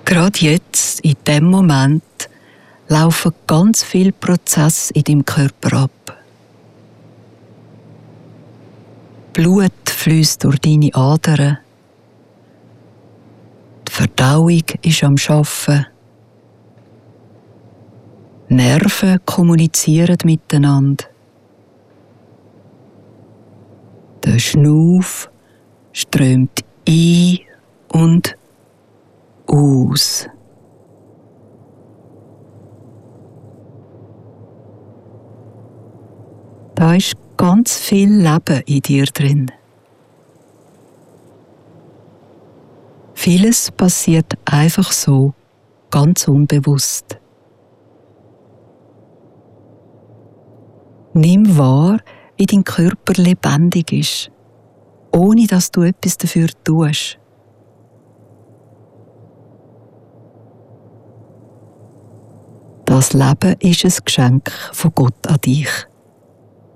Gerade jetzt, in dem Moment, laufen ganz viele Prozesse in deinem Körper ab. Blut fließt durch deine Adern. Die Verdauung ist am Arbeiten. Nerven kommunizieren miteinander. Der Schnuff strömt ein und aus. Da ist ganz viel Leben in dir drin. Vieles passiert einfach so, ganz unbewusst. Nimm wahr, wie dein Körper lebendig ist, ohne dass du etwas dafür tust. Das Leben ist ein Geschenk von Gott an dich.